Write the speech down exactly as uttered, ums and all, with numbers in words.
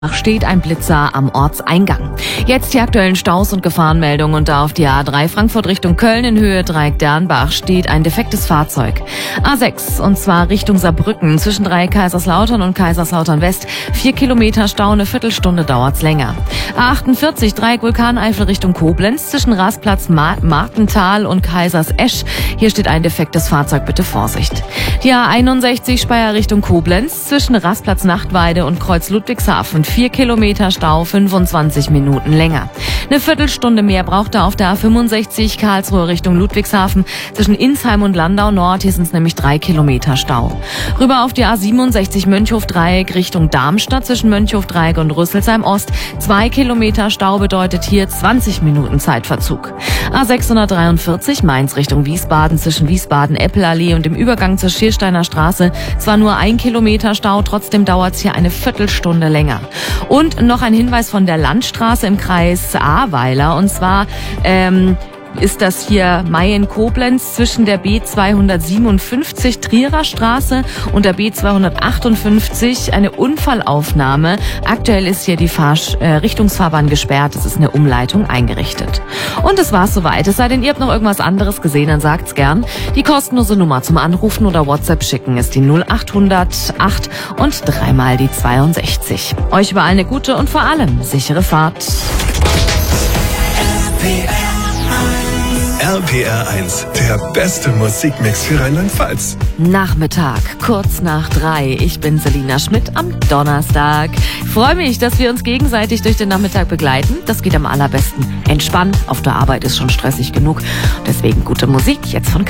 Steht ein Blitzer am Ortseingang. Jetzt die aktuellen Staus und Gefahrenmeldungen und da auf die A drei Frankfurt Richtung Köln in Höhe Dreieck-Dernbach steht ein defektes Fahrzeug. A sechs und zwar Richtung Saarbrücken zwischen Dreieck-Kaiserslautern und Kaiserslautern West. Vier Kilometer Stau, eine Viertelstunde dauert's länger. A achtundvierzig Dreieck Vulkaneifel Richtung Koblenz zwischen Rastplatz Ma- Martental und Kaisers-Esch. Hier steht ein defektes Fahrzeug, bitte Vorsicht. Die A einundsechzig Speyer Richtung Koblenz zwischen Rastplatz Nachtweide und Kreuz Ludwigshafen. Vier Kilometer Stau, fünfundzwanzig Minuten länger. Eine Viertelstunde mehr braucht er auf der A fünfundsechzig Karlsruhe Richtung Ludwigshafen zwischen Insheim und Landau Nord. Hier sind es nämlich drei Kilometer Stau. Rüber auf die A siebenundsechzig Mönchhof-Dreieck Richtung Darmstadt zwischen Mönchhof-Dreieck und Rüsselsheim Ost. Zwei Kilometer Stau bedeutet hier zwanzig Minuten Zeitverzug. A sechshundertdreiundvierzig Mainz Richtung Wiesbaden zwischen Wiesbaden-Eppelallee und dem Übergang zur Schiersteiner Straße. Zwar nur ein Kilometer Stau, trotzdem dauert es hier eine Viertelstunde länger. Und noch ein Hinweis von der Landstraße im Kreis Ahrweiler. Und zwar ähm, ist das hier Mayen-Koblenz zwischen der B zweihundertsiebenundfünfzig Trierer Straße und der B zweihundertachtundfünfzig eine Unfallaufnahme. Aktuell ist hier die Fahr- äh, Richtungsfahrbahn gesperrt. Es ist eine Umleitung eingerichtet. Und das war's soweit. Es sei denn, ihr habt noch irgendwas anderes gesehen, dann sagt's gern. Die kostenlose Nummer zum Anrufen oder WhatsApp schicken ist die null achthundert acht und dreimal die zweiundsechzig. Euch überall eine gute und vor allem sichere Fahrt. R P R eins, der beste Musikmix für Rheinland-Pfalz. Nachmittag, kurz nach drei. Ich bin Selina Schmidt am Donnerstag. Freue mich, dass wir uns gegenseitig durch den Nachmittag begleiten. Das geht am allerbesten. Entspannt, auf der Arbeit ist schon stressig genug. Deswegen gute Musik jetzt von